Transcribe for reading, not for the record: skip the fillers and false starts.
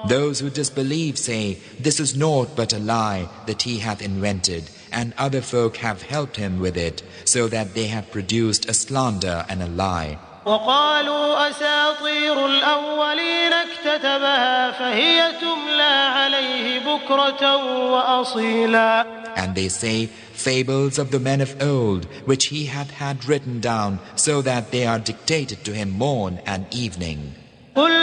Those who disbelieve say, this is naught but a lie that he hath invented, and other folk have helped him with it, so that they have produced a slander and a lie. وقالوا أساطير الأولين اكتتبها فهي تملى عليه بكرة وأصيلا. And they say, fables of the men of old, which he hath had written down, so that they are dictated to him morn and evening.